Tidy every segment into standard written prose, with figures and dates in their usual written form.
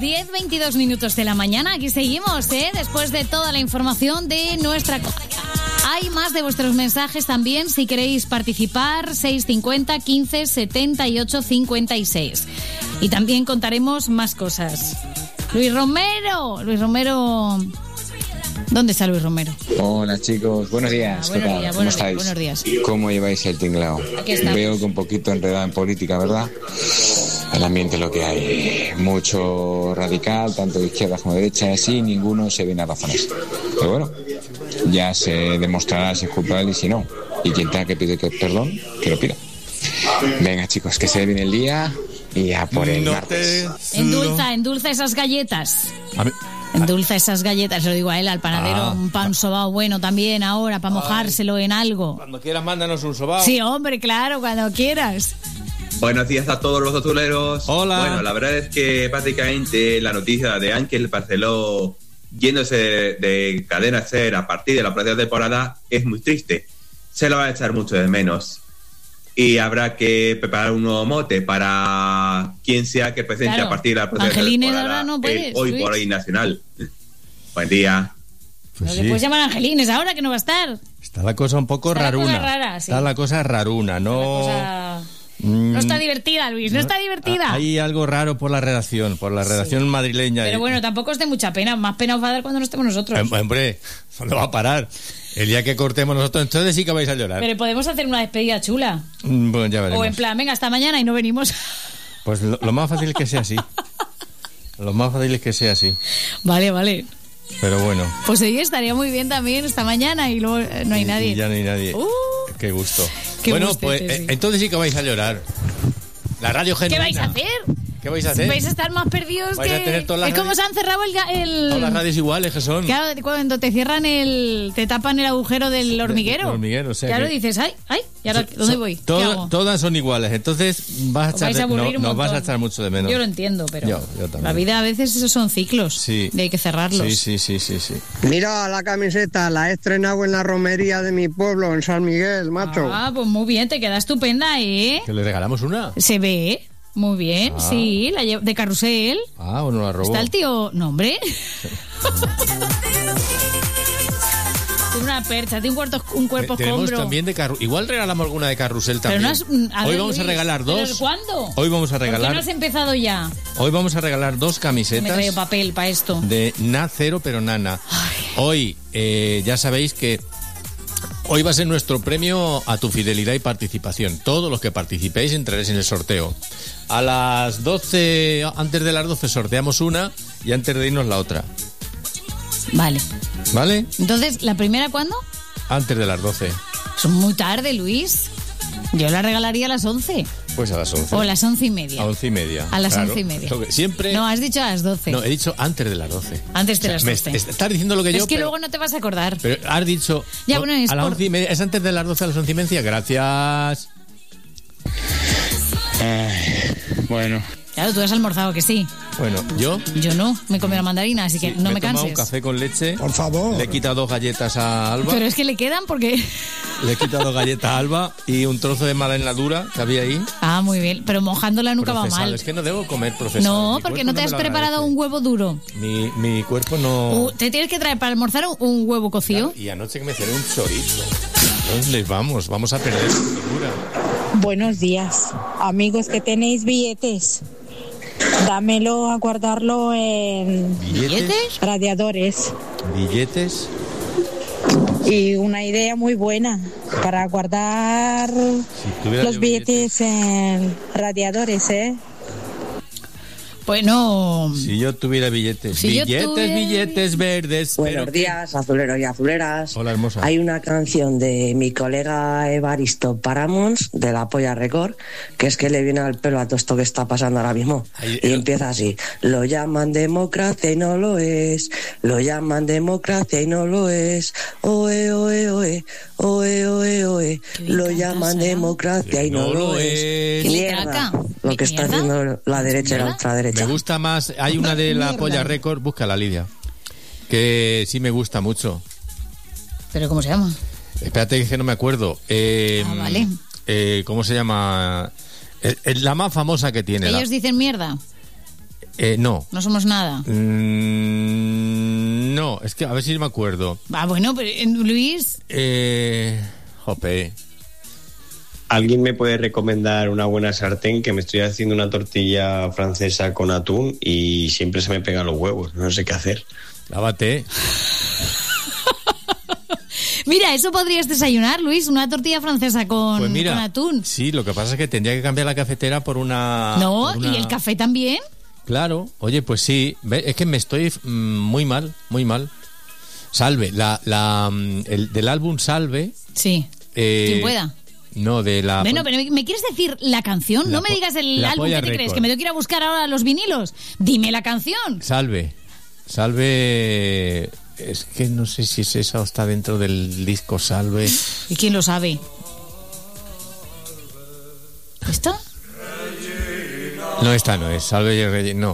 10:22 minutos de la mañana. Aquí seguimos, después de toda la información de nuestra... Hay más de vuestros mensajes también, si queréis participar, 650 15 78 56. Y también contaremos más cosas. Luis Romero. ¿Dónde está Luis Romero? Hola chicos, buenos días. ¿Cómo estáis? Buenos días. ¿Cómo lleváis el tinglao? Aquí estamos. Veo que un poquito enredado en política, ¿verdad? El ambiente es lo que hay. Mucho radical, tanto de izquierda como de derecha, así ninguno se viene a razones. Pero bueno, ya se demostrará si es culpable y si no. Y quien tenga que pedir perdón, que lo pida. Venga chicos, que se ve bien el día y a por el martes. Endulza esas galletas. Endulza esas galletas, se lo digo a él, al panadero, un pan sobao bueno también ahora, para mojárselo en algo. Cuando quieras, mándanos un sobao. Sí, hombre, claro, cuando quieras. Buenos días a todos los azuleros. Hola. Bueno, la verdad es que prácticamente la noticia de Ángel Barceló yéndose de Cadena SER a partir de la próxima temporada es muy triste. Se lo va a echar mucho de menos. Y habrá que preparar un nuevo mote para quien sea que presente a partir de la próxima temporada. No puedes, hoy por hoy nacional. Buen día. Pues no le puedes llamar Angelines ahora, que no va a estar. Está la cosa un poco raruna. Sí. Está la cosa raruna, ¿no? No está divertida, Luis, no está divertida. Hay algo raro por la redacción madrileña. Pero bueno, tampoco os dé mucha pena. Más pena os va a dar cuando no estemos nosotros. Hombre, ¿dónde va a parar? El día que cortemos nosotros, entonces sí que vais a llorar. Pero podemos hacer una despedida chula. Bueno, ya veremos. O en plan, venga, hasta mañana y no venimos. Pues lo más fácil es que sea así. Lo más fácil es que sea así. Vale. Pero bueno. Pues hoy estaría muy bien también esta mañana y luego no hay nadie. Y ya no hay nadie. Qué gusto. Bueno, pues sí. entonces sí que vais a llorar. La radio genuina. ¿Qué vais a hacer? ¿Qué vais a hacer? Vais a estar más perdidos vais que... a tener todas las es como se han cerrado Todas las radios iguales que son. Claro, cuando te cierran te tapan el agujero del hormiguero. El hormiguero, o sea claro, que... dices, ay, ¿y ahora dónde voy? ¿Qué hago? Todas son iguales, entonces nos vas a echar mucho de menos. Yo lo entiendo, pero yo también. La vida a veces esos son ciclos. Sí. Y hay que cerrarlos. Sí. Mira la camiseta, la he estrenado en la romería de mi pueblo, en San Miguel, macho. Pues muy bien, te queda estupenda, ¿eh? Que le regalamos una. Se ve. Muy bien, sí, la de carrusel. ¿O no la robó? Está el tío... No, hombre. Tiene una percha, tiene un cuerpo tenemos escombro. También de carrusel. Igual regalamos alguna de carrusel también. Hoy vamos a regalar dos. ¿Pero cuándo? Hoy vamos a regalar... ¿Por qué no has empezado ya? Hoy vamos a regalar 2 camisetas. Me traigo papel para esto. De Cero pero Nana. Hoy, ya sabéis que... Hoy va a ser nuestro premio a tu fidelidad y participación. Todos los que participéis entraréis en el sorteo. A las 12, antes de las 12 sorteamos una y antes de irnos la otra. Vale. Entonces, ¿la primera cuándo? Antes de las 12. Es muy tarde, Luis. Yo la regalaría a las 11. Pues a las 11. O a las 11:30. A 11:30. A las 11:30. Siempre... No, has dicho a las 12. No, he dicho antes de las 12. Antes de las 12. Estás diciendo lo que yo... Es que luego no te vas a acordar. Pero has dicho... Ya, bueno, a las 11:30. Es antes de las 12 a las 11:30. Gracias. Bueno. Claro, tú has almorzado, que sí. Bueno, ¿yo? Yo no, me comí la mandarina, así que no me canses. Me he tomado un café con leche. Por favor. Le he quitado 2 galletas a Alba. Pero es que le quedan porque... Le he quitado 2 galletas a Alba y un trozo de magdalena dura que había ahí. Muy bien, pero mojándola nunca va mal. Es que no debo comer procesado. No, porque no te has preparado un huevo duro. Mi cuerpo no... Te tienes que traer para almorzar un huevo cocido. Claro, y anoche que me cené un chorizo. Entonces vamos a perder la figura. Buenos días, amigos que tenéis billetes. Dámelo a guardarlo en... ¿Billetes? Radiadores. ¿Billetes? Y una idea muy buena para guardar los billetes en radiadores, ¿eh? Bueno... Si yo tuviera billetes. Billetes verdes. Buenos días, azuleros y azuleras. Hola, hermosa. Hay una canción de mi colega Evaristo Paramons, de la Polla Record, que es que le viene al pelo a todo esto que está pasando ahora mismo. Y empieza así. Lo llaman democracia y no lo es. Lo llaman democracia y no lo es. Oe, oe, oe. Oe, oe, oe. Lo llaman democracia y no lo es. Mierda. Lo que está haciendo la derecha y la ultraderecha. Me gusta más. Hay una de la Polla Record, búscala, Lidia. Que sí me gusta mucho. ¿Pero cómo se llama? Espérate que no me acuerdo. Vale. ¿Cómo se llama? La más famosa que tiene. ¿Ellos dicen mierda? No. No somos nada. No, es que a ver si me acuerdo. Bueno, pero Luis. Jope. ¿Alguien me puede recomendar una buena sartén? Que me estoy haciendo una tortilla francesa con atún y siempre se me pegan los huevos. No sé qué hacer. Lávate. Mira, eso podrías desayunar, Luis, una tortilla francesa con atún. Sí, lo que pasa es que tendría que cambiar la cafetera por una... No, ¿y el café también? Claro, oye, pues sí, es que me estoy muy mal. Salve, del álbum Salve... Sí, quien pueda. No, de la... Bueno, pero ¿me quieres decir la canción? No me digas el álbum, ¿qué te crees? ¿Que me tengo que ir a buscar ahora los vinilos? Dime la canción. Salve... Es que no sé si es esa o está dentro del disco Salve. ¿Y quién lo sabe? ¿Esta? No, esta no es. Salve y el Rey. No.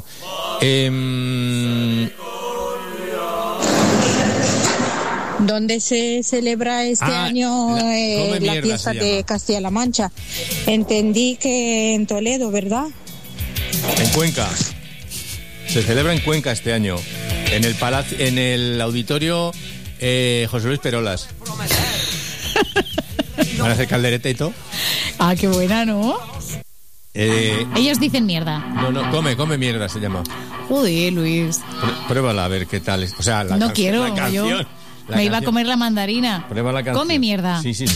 ¿Dónde se celebra este año la fiesta de Castilla-La Mancha? Entendí que en Toledo, ¿verdad? En Cuenca. Se celebra en Cuenca este año. En el auditorio José Luis Perolas. Van a hacer caldereta y todo. Ah, qué buena, ¿no? Ellos dicen mierda. No, come mierda se llama. Joder, Luis. Pruébala a ver qué tal es. O sea, no quiero, yo me iba a comer la mandarina. Prueba la canción. Come mierda. Sí.